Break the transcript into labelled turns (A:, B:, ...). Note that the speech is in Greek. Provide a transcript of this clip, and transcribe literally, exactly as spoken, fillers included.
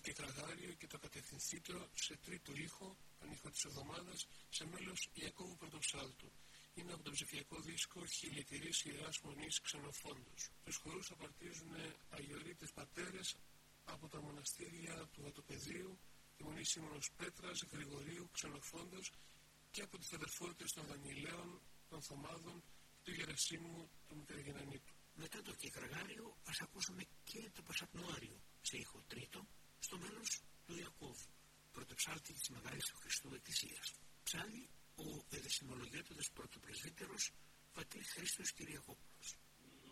A: κεκραγάριο και το κατευθυνθήτρο σε τρίτο ήχο, τον ήχο της εβδομάδας, σε μέλος Ιακώβου Πρωτοψάλτου. Είναι από το ψηφιακό δίσκο χιλιετηρής σειράς μονής Ξενοφόντος. Τους χορούς απαρτίζουν αγιορείτες πατέρες από τα μοναστήρια του Βατοπεδίου, τη Μονή Σίμωνος Πέτρας, Γρηγορίου, Ξενοφόντος και από τις αδερφότητες των Δανιηλαίων, των Θωμάδων και του Γερασίμου του Μικρογεννανίτου.
B: Μετά το κεκραγάριο ας ακούσουμε και το Πασαπνοάριο σε ήχο τρίτο, στο μέλος του Ιακώβου, πρωτοψάλτη της Μεγάλης του Χριστού Εκκλησίας. Ψάλλει ο εδεσιμολογέτοδος πρωτοπρεσβύτερος Πατήρ Χρήστος Κυριακόπουλος.